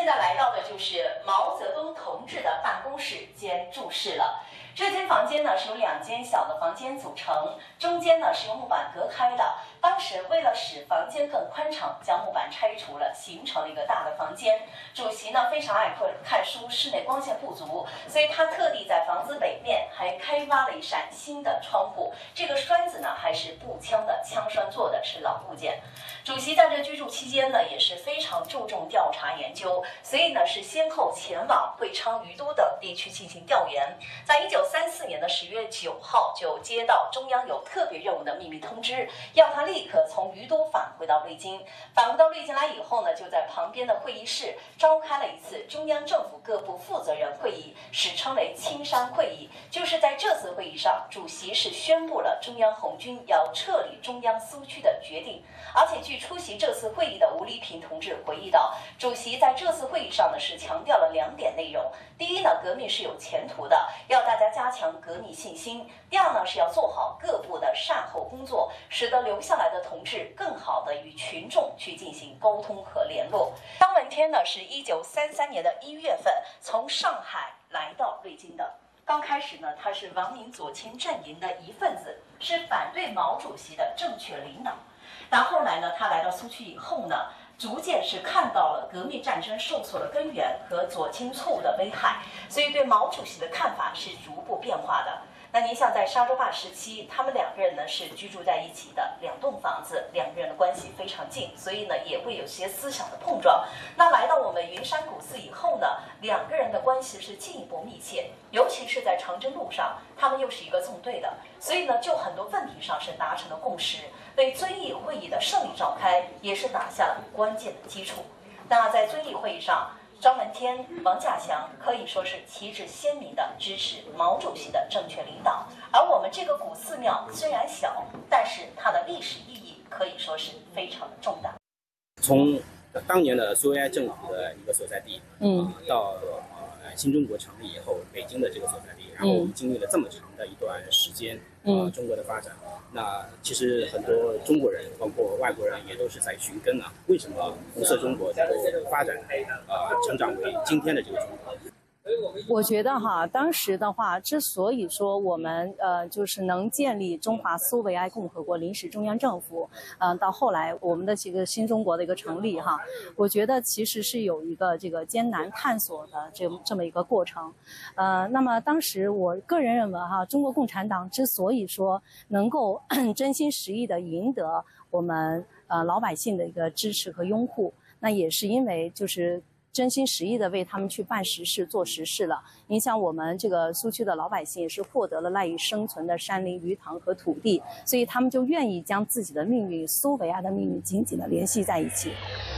现在来到的就是毛泽东同志的办公室兼住室了。这间房间呢是由2间小的房间组成，中间呢是用木板隔开的。当时为了使房间更宽敞，将木板拆除了，形成了一个大的房间。主席呢非常爱看书，室内光线不足，所以他特地在房子北面还开挖了一扇新的窗户。这个栓子呢还是步枪的枪栓做的，是老部件。主席在这居住期间呢也是非常注重调查研究，所以呢是先后前往会昌、于都等地区进行调研。在1934年的10月9号就接到中央有特别任务的秘密通知，要他立刻从于都返回到瑞金。返回到瑞金来以后呢，就在旁边的会议室召开了一次中央政府各部负责人会议，史称为青山会议。就是在这次会议上，主席是宣布了中央红军要撤离中央苏区的决定。而且据出席这次会议的吴黎平同志回忆到，主席在这次会议上呢是强调了2点内容：第一呢，革命是有前途的，要大家加强革命信心；第二呢，是要做好各部的善后工作，使得留下来的同志更好的与群众去进行沟通和联络。张闻天呢是1933年的1月份从上海来到瑞金的。刚开始呢，他是王明左倾阵营的一份子，是反对毛主席的正确领导。但后来呢，他来到苏区以后呢，逐渐是看到了革命战争受挫的根源和左倾错误的危害，所以对毛主席的看法是逐步变化的。那您像在沙洲坝时期，他们2个人呢是居住在一起的，2栋房子，2个人的关系非常近，所以呢也会有些思想的碰撞。那来到我们云山古寺以后呢，2个人的关系是进一步密切，尤其是在长征路上，他们又是一个纵队的，所以呢就很多问题上是达成了共识，为遵义会议的胜利召开也是打下了关键的基础。那在遵义会议上，张闻天、王稼祥可以说是旗帜鲜明地支持毛主席的正确领导，而我们这个古寺庙虽然小，但是它的历史意义可以说是非常的重大。 从当年的苏维埃政府的一个所在地，到新中国成立以后北京的这个所在地，然后我们经历了这么长的一段时间，中国的发展。那其实很多中国人，包括外国人，也都是在寻根啊，为什么红色中国能够发展，成长为今天的这个中国？ 我觉得哈，当时的话，之所以说我们就是能建立中华苏维埃共和国临时中央政府，到后来我们的这个新中国的一个成立哈，我觉得其实是有一个这个艰难探索的这么一个过程。那么当时我个人认为哈，中国共产党之所以说能够真心实意的赢得我们老百姓的一个支持和拥护，那也是因为就是真心实意的为他们去办实事、做实事了。影响我们这个苏区的老百姓也是获得了赖以生存的山林、鱼塘和土地，所以他们就愿意将自己的命运、苏维埃的命运紧紧的联系在一起。